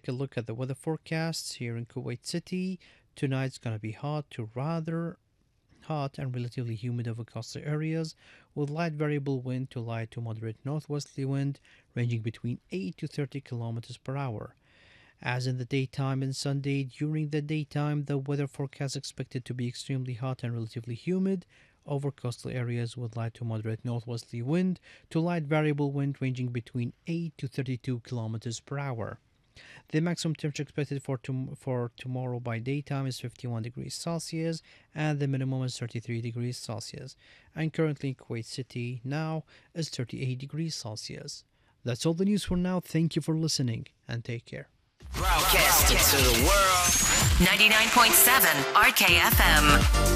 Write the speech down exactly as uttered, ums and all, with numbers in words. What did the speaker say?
take a look at the weather forecasts here in Kuwait City. Tonight's going to be hot to rather hot and relatively humid over coastal areas, with light variable wind to light to moderate northwesterly wind ranging between eight to thirty kilometers per hour. As in the daytime and Sunday, during the daytime, the weather forecast is expected to be extremely hot and relatively humid over coastal areas with light to moderate northwesterly wind to light variable wind ranging between eight to thirty-two kilometers per hour. The maximum temperature expected for, tom- for tomorrow by daytime is fifty-one degrees Celsius and the minimum is thirty-three degrees Celsius. And currently in Kuwait City now is thirty-eight degrees Celsius. That's all the news for now. Thank you for listening and take care. Broadcasting to the world. ninety-nine point seven R K F M.